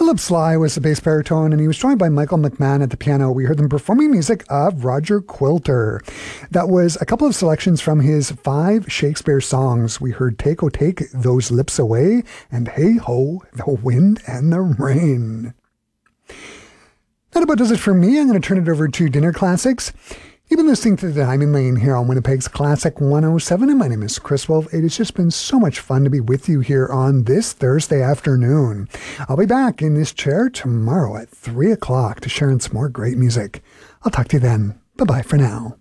Philip Sly was the bass baritone, and he was joined by Michael McMahon at the piano. We heard them performing music of Roger Quilter. That was a couple of selections from his 5 Shakespeare songs. We heard Take, Oh Take Those Lips Away and Hey Ho, the Wind and the Rain. That about does it for me. I'm going to turn it over to Dinner Classics. You've been listening to The Diamond Lane here on Winnipeg's Classic 107, and my name is Chris Wolf. It has just been so much fun to be with you here on this Thursday afternoon. I'll be back in this chair tomorrow at 3 o'clock to share in some more great music. I'll talk to you then. Bye-bye for now.